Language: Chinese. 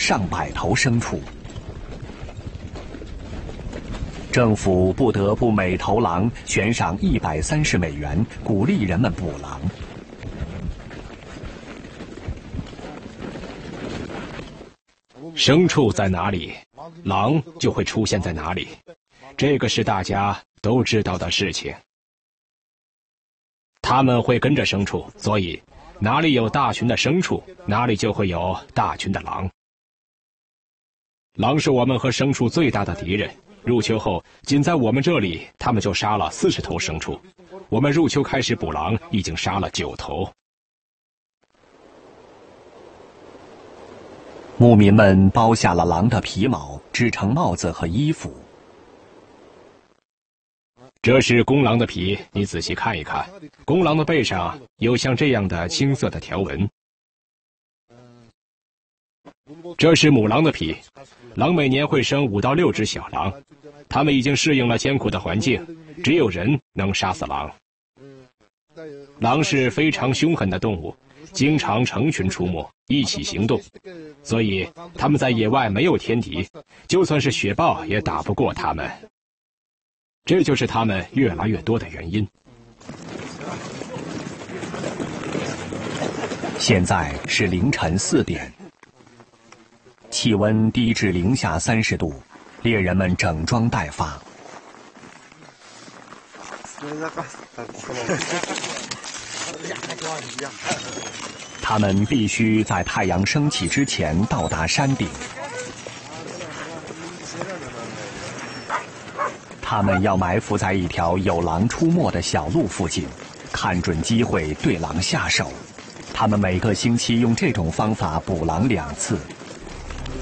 上百头牲畜。政府不得不每头狼悬赏$130，鼓励人们捕狼。 牲畜在哪里，狼就会出现在哪里，这个是大家都知道的事情。他们会跟着牲畜，所以哪里有大群的牲畜，哪里就会有大群的狼。狼是我们和牲畜最大的敌人。入秋后，仅在我们这里，他们就杀了40头牲畜。我们入秋开始捕狼，已经杀了9头。 牧民们剥下了狼的皮毛，制成帽子和衣服。 这是公狼的皮，你仔细看一看，公狼的背上有像这样的青色的条纹。这是母狼的皮，狼每年会生5到6只小狼，它们已经适应了艰苦的环境，只有人能杀死狼。狼是非常凶狠的动物，经常成群出没，一起行动，所以它们在野外没有天敌，就算是雪豹也打不过它们。这就是它们越来越多的原因。 现在是凌晨4点，气温低至零下30度，猎人们整装待发。他们必须在太阳升起之前到达山顶。他们要埋伏在一条有狼出没的小路附近，看准机会对狼下手。他们每个星期用这种方法捕狼2次。